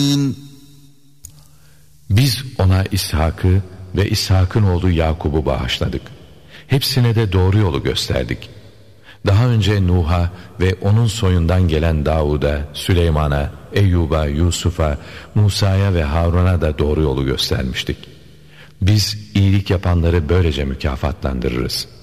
Biz ona İshak'ı ve İshak'ın oğlu Yakub'u bağışladık. Hepsine de doğru yolu gösterdik. Daha önce Nuh'a ve onun soyundan gelen Davud'a, Süleyman'a, Eyyub'a, Yusuf'a, Musa'ya ve Harun'a da doğru yolu göstermiştik. Biz iyilik yapanları böylece mükafatlandırırız.